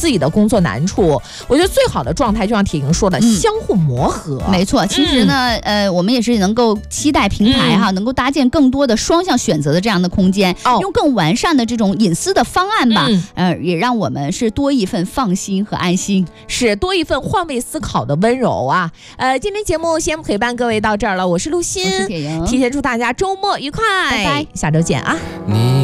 自己的工作难处。我觉得最好的状态就像铁莹说的，相互磨合。 没错，其实呢，我们也是能够期待平台能够搭建更多的双向选择的这样的空间，用更完善的这种隐私的方案吧，也让我们是多一份放心和安心， 是多一份换位思考的温柔啊。今天节目先陪伴各位到这儿了，我是陆欣， 我是铁莹， 提前祝大家周末愉快， 拜拜， 下周见啊。 你